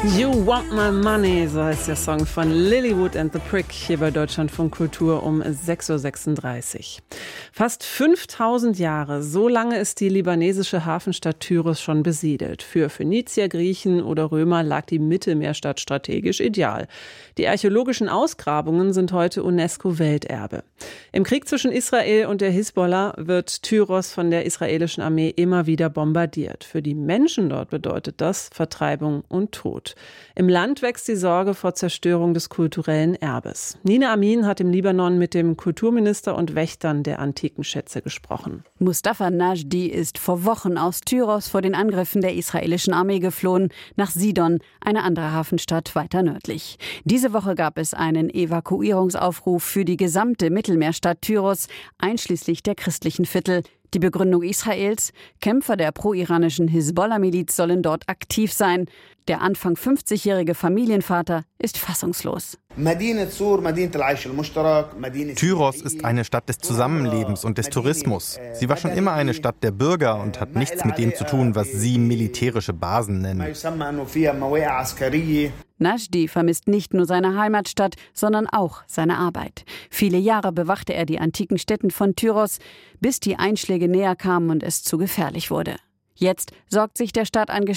You Want My Money, so heißt der Song von Lilywood and the Prick hier bei Deutschlandfunk Kultur um 6.36 Uhr. Fast 5000 Jahre, so lange ist die libanesische Hafenstadt Tyros schon besiedelt. Für Phönizier, Griechen oder Römer lag die Mittelmeerstadt strategisch ideal. Die archäologischen Ausgrabungen sind heute UNESCO-Welterbe. Im Krieg zwischen Israel und der Hisbollah wird Tyros von der israelischen Armee immer wieder bombardiert. Für die Menschen dort bedeutet das Vertreibung und Tod. Im Land wächst die Sorge vor Zerstörung des kulturellen Erbes. Nina Amin hat im Libanon mit dem Kulturminister und Wächtern der antiken Schätze gesprochen. Mustafa Najdi ist vor Wochen aus Tyros vor den Angriffen der israelischen Armee geflohen, nach Sidon, eine andere Hafenstadt weiter nördlich. Diese Woche gab es einen Evakuierungsaufruf für die gesamte Mittelmeerstadt Tyros, einschließlich der christlichen Viertel. Die Begründung Israels: Kämpfer der pro-iranischen Hisbollah-Miliz sollen dort aktiv sein. Der Anfang 50-jährige Familienvater ist fassungslos. Tyros ist eine Stadt des Zusammenlebens und des Tourismus. Sie war schon immer eine Stadt der Bürger und hat nichts mit dem zu tun, was Sie militärische Basen nennen. Najdi vermisst nicht nur seine Heimatstadt, sondern auch seine Arbeit. Viele Jahre bewachte er die antiken Stätten von Tyros, bis die Einschläge näher kamen und es zu gefährlich wurde. Jetzt sorgt sich der Stadtangestellte